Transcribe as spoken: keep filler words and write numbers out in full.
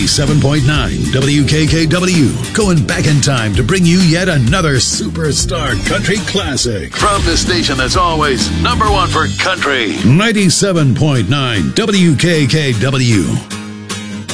ninety-seven point nine W K K W, going back in time to bring you yet another superstar country classic. From the station that's always number one for country, ninety-seven point nine W K K W.